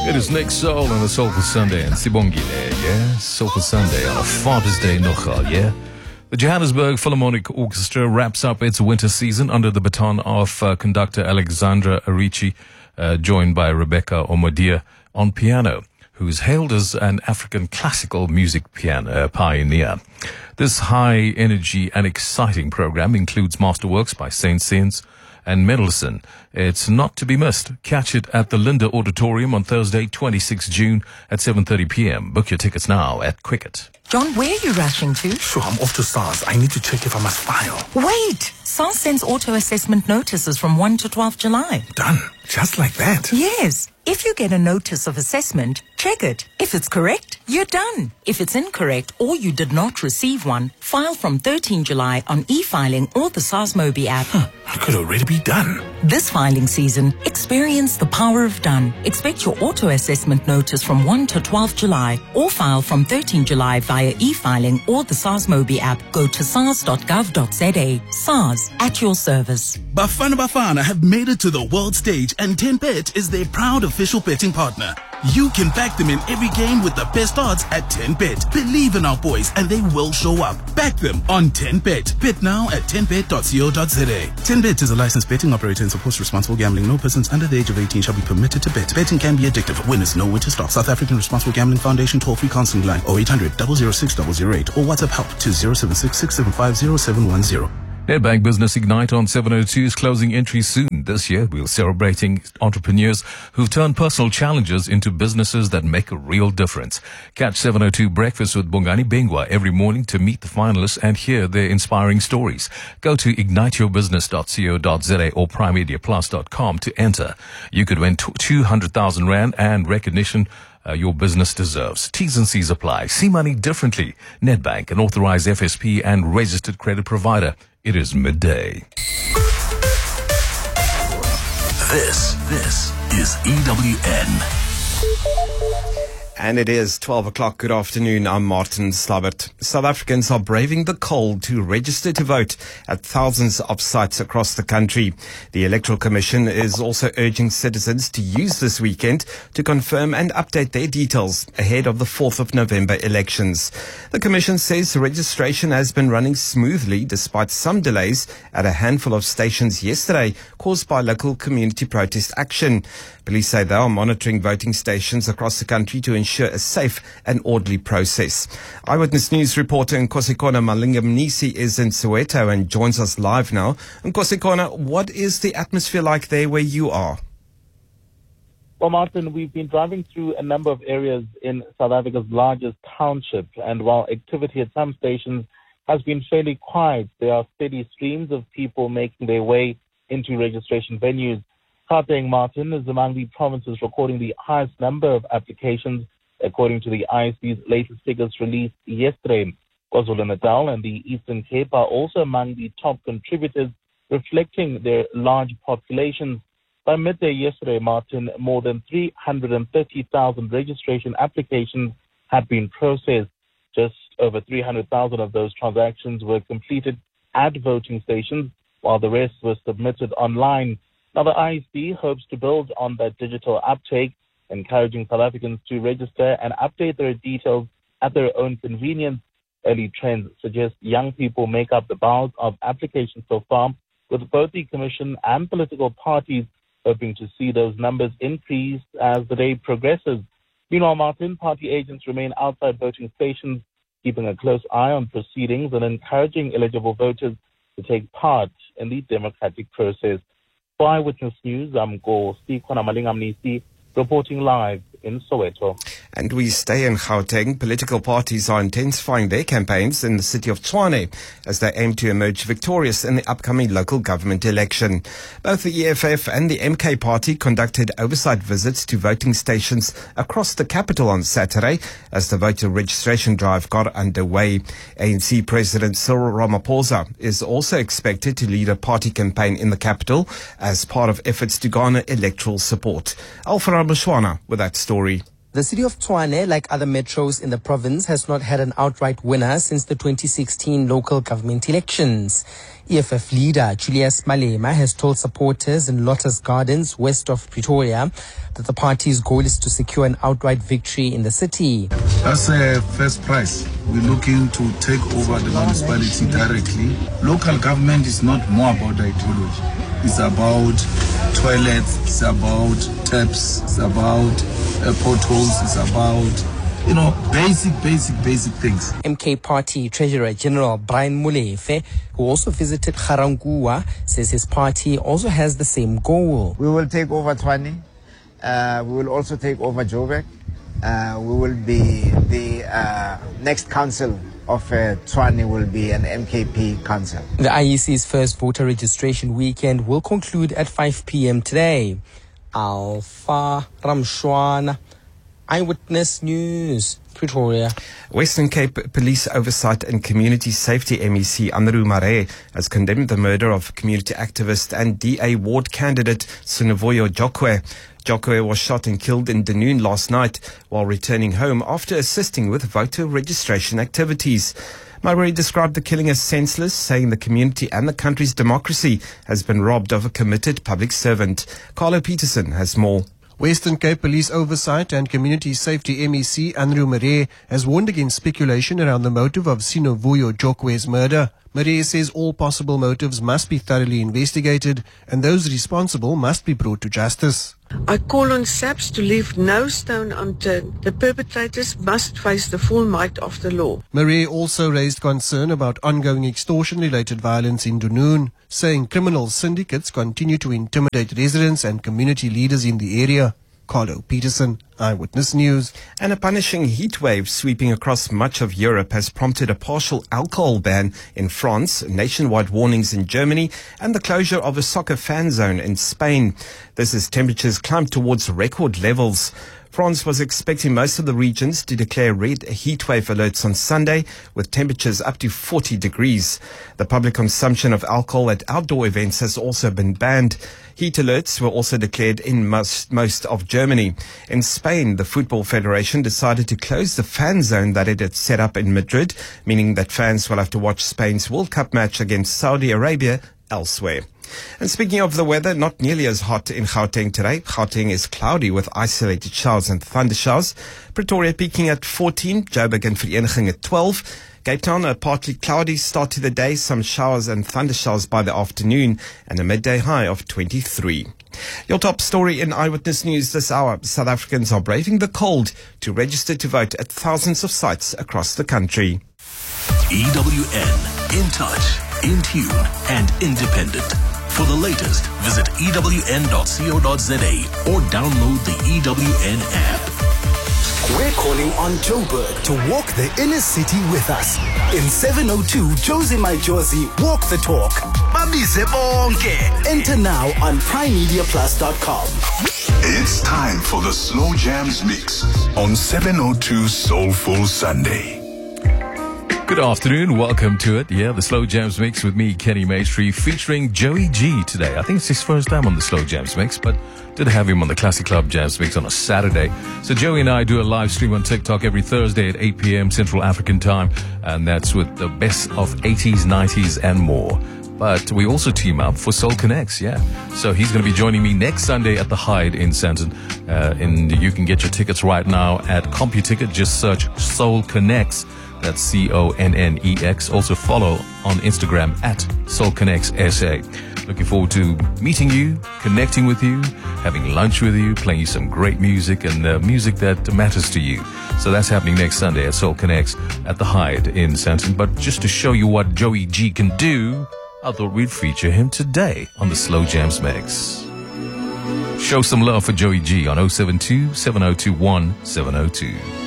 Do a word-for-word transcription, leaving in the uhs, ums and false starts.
It is Nick Soul on a Soulful Sunday and Sibongile, yeah? Soulful Sunday on a Father's Day nochal, yeah? The Johannesburg Philharmonic Orchestra wraps up its winter season under the baton of uh, conductor Alexandra Arichi, uh, joined by Rebecca Omodia on piano, who's hailed as an African classical music piano uh, pioneer. This high-energy and exciting program includes masterworks by Saint-Saëns and Mendelssohn. It's not to be missed. Catch it at the Linda Auditorium on Thursday, twenty-sixth of June at seven thirty p.m. Book your tickets now at Quicket. John, where are you rushing to? Sure, I'm off to SARS. I need to check if I must file. Wait! SARS sends auto-assessment notices from first to twelfth of July. Done. Just like that? Yes. If you get a notice of assessment, check it. If it's correct, you're done. If it's incorrect or you did not receive one, file from thirteenth of July on e-filing or the SARS Mobi app. Huh, I could already be done. This filing season, experience the power of done. Expect your auto-assessment notice from first to twelfth of July or file from thirteenth of July via e-filing or the SARS Mobi app. Go to sars dot gov dot z a. SARS, at your service. Bafana Bafana have made it to the world stage and ten bet is their proud official betting partner. You can back them in every game with the best odds at ten bet. Believe in our boys and they will show up. Back them on ten bet. Bet now at ten bet dot co dot z a. ten bet is a licensed betting operator and supports responsible gambling. No persons under the age of eighteen shall be permitted to bet. Betting can be addictive. Winners know when to stop. South African Responsible Gambling Foundation toll-free counseling line oh eight hundred, double oh six, double oh eight or WhatsApp help to zero seven six, six seven five, zero seven one zero. Nedbank Business Ignite on seven oh two is closing entry soon. This year, we're celebrating entrepreneurs who've turned personal challenges into businesses that make a real difference. Catch seven oh two Breakfast with Bongani Bengwa every morning to meet the finalists and hear their inspiring stories. Go to ignite your business dot co dot z a or prime media plus dot com to enter. You could win two hundred thousand rand and recognition Uh, your business deserves. T's and C's apply. See money differently. Nedbank, an authorized F S P and registered credit provider. It is midday. This, this is E W N. And it is twelve o'clock. Good afternoon. I'm Martin Slabbert. South Africans are braving the cold to register to vote at thousands of sites across the country. The Electoral Commission is also urging citizens to use this weekend to confirm and update their details ahead of the fourth of November elections. The Commission says registration has been running smoothly despite some delays at a handful of stations yesterday caused by local community protest action. Police say they are monitoring voting stations across the country to ensure a safe and orderly process. Eyewitness News reporter Nkosikona Malinga-Mnisi is in Soweto and joins us live now. Nkosikona, what is the atmosphere like there where you are? Well, Martin, we've been driving through a number of areas in South Africa's largest township, and while activity at some stations has been fairly quiet, there are steady streams of people making their way into registration venues. Gauteng, Martin, is among the provinces recording the highest number of applications, according to the I E C's latest figures released yesterday. KwaZulu-Natal and the Eastern Cape are also among the top contributors, reflecting their large populations. By midday yesterday, Martin, more than three hundred thirty thousand registration applications had been processed. Just over three hundred thousand of those transactions were completed at voting stations, while the rest were submitted online. Now, the I E C hopes to build on that digital uptake, encouraging South Africans to register and update their details at their own convenience. Early trends suggest young people make up the bulk of applications so far, with both the Commission and political parties hoping to see those numbers increase as the day progresses. Meanwhile, Martin, party agents remain outside voting stations, keeping a close eye on proceedings and encouraging eligible voters to take part in the democratic process. For Eyewitness News, I'm Go Sikwana Malinga-Mnisi, reporting live in Soweto. And we stay in Gauteng. Political parties are intensifying their campaigns in the city of Tshwane as they aim to emerge victorious in the upcoming local government election. Both the E F F and the M K party conducted oversight visits to voting stations across the capital on Saturday as the voter registration drive got underway. A N C President Cyril Ramaphosa is also expected to lead a party campaign in the capital as part of efforts to garner electoral support. Alfred Bashwana with that story. The city of Tshwane, like other metros in the province, has not had an outright winner since the twenty sixteen local government elections. E F F leader Julius Malema has told supporters in Lotus Gardens, west of Pretoria, that the party's goal is to secure an outright victory in the city. That's a first prize. We're looking to take over the municipality directly. Local government is not more about ideology. It's about toilets, it's about taps, it's about uh, potholes, it's about, you know, basic, basic, basic things. M K Party Treasurer General Brian Molefe, who also visited Ga-Rankuwa, says his party also has the same goal. We will take over Tshwane. Uh, we will also take over Joburg. Uh, we will be the uh, next council of uh, Tshwane will be an M K P council. The I E C's first voter registration weekend will conclude at five p.m. today. Alpha Ramshwana, Eyewitness News, Pretoria. Western Cape Police Oversight and Community Safety M E C Anru Mare has condemned the murder of community activist and D A ward candidate Sinovoyo Jokwe. Jokwe was shot and killed in Dunoon last night while returning home after assisting with voter registration activities. Murray described the killing as senseless, saying the community and the country's democracy has been robbed of a committed public servant. Carlo Peterson has more. Western Cape Police Oversight and Community Safety M E C Anru Mare has warned against speculation around the motive of Sinovoyo Jokwe's murder. Mare says all possible motives must be thoroughly investigated and those responsible must be brought to justice. I call on SAPS to leave no stone unturned. The perpetrators must face the full might of the law. Mare also raised concern about ongoing extortion-related violence in Dunoon, saying criminal syndicates continue to intimidate residents and community leaders in the area. Carlo Peterson, Eyewitness News. And a punishing heat wave sweeping across much of Europe has prompted a partial alcohol ban in France, nationwide warnings in Germany, and the closure of a soccer fan zone in Spain. This as temperatures climbed towards record levels. France was expecting most of the regions to declare red heatwave alerts on Sunday, with temperatures up to forty degrees. The public consumption of alcohol at outdoor events has also been banned. Heat alerts were also declared in most, most of Germany. In Spain, the Football Federation decided to close the fan zone that it had set up in Madrid, meaning that fans will have to watch Spain's World Cup match against Saudi Arabia elsewhere. And speaking of the weather, not nearly as hot in Gauteng today. Gauteng is cloudy with isolated showers and thunder showers. Pretoria peaking at fourteen, Joburg and Vereniging at twelve. Cape Town, a partly cloudy start to the day, some showers and thunder showers by the afternoon, and a midday high of twenty-three. Your top story in Eyewitness News this hour. South Africans are braving the cold to register to vote at thousands of sites across the country. E W N, in touch, in tune, and independent. For the latest, visit E W N dot co dot za or download the E W N app. We're calling on Joburg to walk the inner city with us. In seven oh two, Josie My Josie, walk the talk. Babize bonke. Enter now on prime media plus dot com. It's time for the Slow Jams Mix on seven oh two Soulful Sunday. Good afternoon, welcome to it. Yeah, the Slow Jams Mix with me, Kenny Maestri, featuring Joey G today. I think it's his first time on the Slow Jams Mix, but did have him on the Classic Club Jams Mix on a Saturday. So Joey and I do a live stream on TikTok every Thursday at eight p.m. Central African Time, and that's with the best of eighties, nineties, and more. But we also team up for Soul Connects, yeah. So he's going to be joining me next Sunday at the Hyde in Sandton. Uh, and you can get your tickets right now at CompuTicket. Just search Soul Connects. That's C O N N E X. Also follow on Instagram at Soul Connects S A. Looking forward to meeting you, connecting with you, having lunch with you, playing you some great music and uh, music that matters to you. So that's happening next Sunday at Soul Connects at the Hyde in Sandton. But just to show you what Joey G can do, I thought we'd feature him today on the Slow Jams Mix. Show some love for Joey G on oh seven two, seven oh two one, seven oh two.